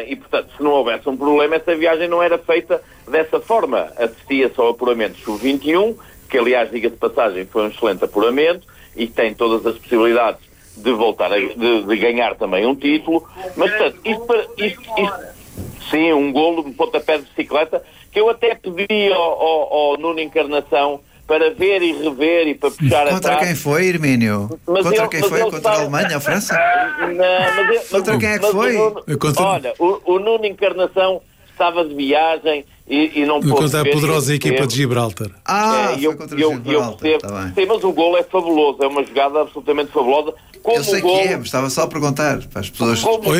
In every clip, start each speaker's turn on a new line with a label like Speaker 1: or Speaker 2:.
Speaker 1: E, portanto, se não houvesse um problema, essa viagem não era feita dessa forma. Assistia-se ao apuramento sub-21, que, aliás, diga-se de passagem, foi um excelente apuramento e tem todas as possibilidades de voltar de ganhar também um título. Mas, portanto, isto sim, um golo de pontapé de bicicleta, que eu até pedi ao Nuno Encarnação para ver e rever e para puxar atrás.
Speaker 2: Contra quem foi, Hermínio? Contra quem foi? Contra a Alemanha, a França? Contra quem é que foi?
Speaker 1: Olha, o Nuno Encarnação estava de viagem e não pôde
Speaker 3: contra a poderosa equipa de Gibraltar.
Speaker 2: Foi contra Gibraltar, tá bem.
Speaker 1: Sim, mas o golo é fabuloso, é uma jogada absolutamente fabulosa.
Speaker 2: Eu sei que é, mas estava só a perguntar para as pessoas.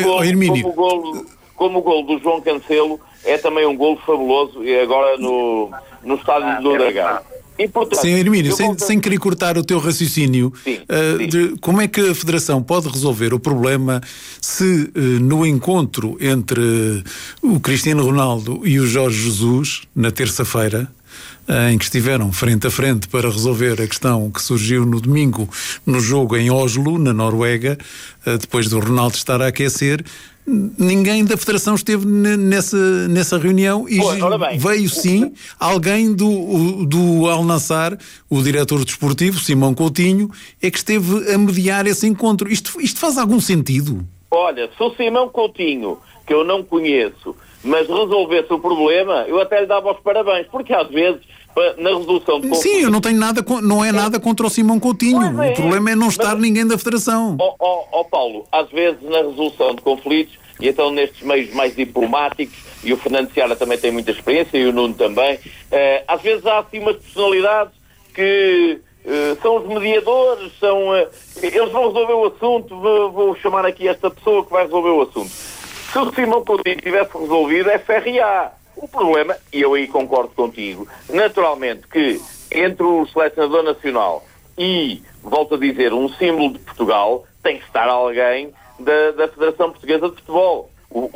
Speaker 1: Como o golo do João Cancelo é também um golo fabuloso e agora no estádio do Dragão. E, portanto,
Speaker 3: sim, Hermínio, sem querer cortar o teu raciocínio,
Speaker 1: sim.
Speaker 3: De como é que a Federação pode resolver o problema se no encontro entre o Cristiano Ronaldo e o Jorge Jesus, na terça-feira, em que estiveram frente a frente para resolver a questão que surgiu no domingo no jogo em Oslo, na Noruega, depois do Ronaldo estar a aquecer, ninguém da Federação esteve nessa reunião e veio sim alguém do Al Nassr, o diretor desportivo, Simão Coutinho, é que esteve a mediar esse encontro. Isto faz algum sentido?
Speaker 1: Olha, se o Simão Coutinho, que eu não conheço, mas resolvesse o problema, eu até lhe dava os parabéns, porque às vezes na resolução de conflitos...
Speaker 3: Sim, eu não tenho nada contra o Simão Coutinho. O problema é não estar ninguém da Federação.
Speaker 1: Paulo, às vezes na resolução de conflitos, e então nestes meios mais diplomáticos, e o Fernando Seara também tem muita experiência, e o Nuno também, às vezes há assim umas personalidades que são os mediadores, eles vão resolver o assunto, vou chamar aqui esta pessoa que vai resolver o assunto. Se o Simão Coutinho tivesse resolvido, é FRA. O problema, e eu aí concordo contigo, naturalmente que entre o selecionador nacional e, volto a dizer, um símbolo de Portugal, tem que estar alguém da Federação Portuguesa de Futebol.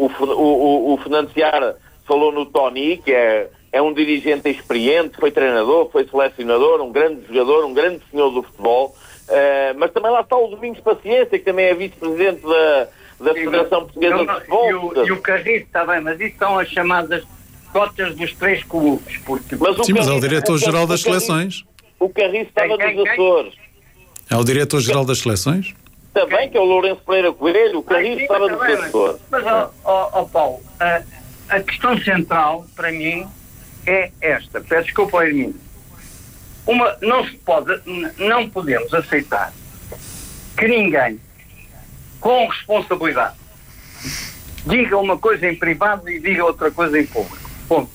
Speaker 1: O Fernando Seara falou no Tony, que é um dirigente experiente, foi treinador, foi selecionador, um grande jogador, um grande senhor do futebol, mas também lá está o Domingos Paciência, que também é vice-presidente da Federação Portuguesa de Futebol.
Speaker 4: E o Carriço, está bem, mas isso são as chamadas cotas dos 3 clubes.
Speaker 3: Mas é o diretor-geral das seleções.
Speaker 1: O Carriço estava nos Açores.
Speaker 3: É o diretor-geral das seleções?
Speaker 1: Também, que é o Lourenço Pereira Coelho, o Carriço estava nos Açores.
Speaker 4: Mas, Paulo, a questão central, para mim, é esta. Peço desculpa ao Hermínio. Não podemos aceitar que ninguém, com responsabilidade, diga uma coisa em privado e diga outra coisa em público. Ponto.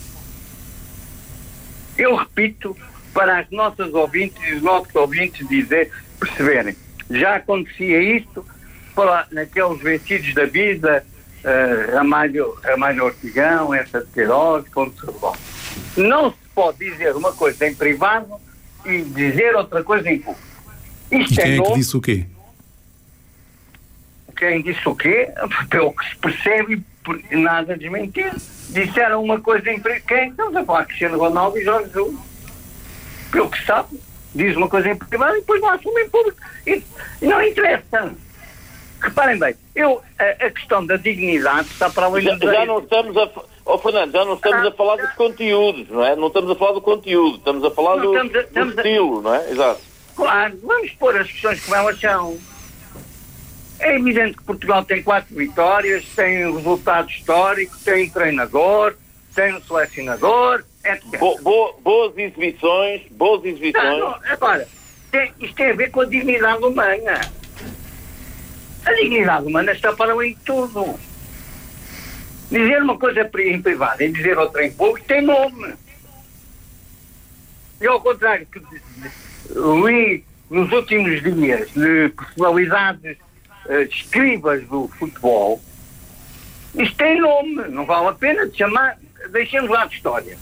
Speaker 4: Eu repito para as nossas ouvintes e os nossos ouvintes perceberem. Já acontecia isto naqueles vencidos da vida, Ramalho Ortigão, essa de Queiroz, Conselho. Não se pode dizer uma coisa em privado e dizer outra coisa em público. Isto
Speaker 3: quem é que disse o quê?
Speaker 4: Quem disse o quê? Pelo que se percebe, nada desmentir. Disseram uma coisa em privado. Quem? Estamos a falar Cristiano Ronaldo e Jorge Jesus. Pelo que se sabe, diz uma coisa em privado e depois não assume em público. E não interessa. Reparem bem, a questão da dignidade está para além
Speaker 1: já não estamos Fernando, já não estamos a falar dos conteúdos, não é? Não estamos a falar do conteúdo, estamos a falar do estilo, não é? Exato.
Speaker 4: Claro, vamos pôr as questões como elas são. É evidente que Portugal tem 4 vitórias, tem um resultado histórico, tem um treinador, tem um selecionador, etc.
Speaker 1: Boas exibições.
Speaker 4: Agora, isto tem a ver com a dignidade humana. A dignidade humana está para além de tudo. Dizer uma coisa em privado e dizer outra em público tem nome. E ao contrário que li nos últimos dias de personalidades escribas do futebol, isto tem nome, não vale a pena de chamar. Deixemos lá de história.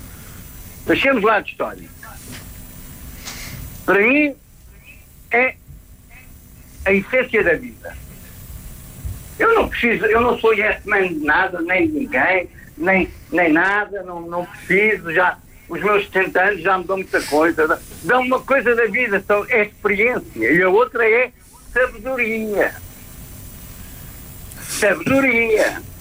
Speaker 4: Para mim é a essência da vida. Eu não sou yes man de nada, nem de ninguém, nem nada, não preciso, já os meus 70 anos já me dão muita coisa. Dão uma coisa da vida, é experiência, e a outra é sabedoria.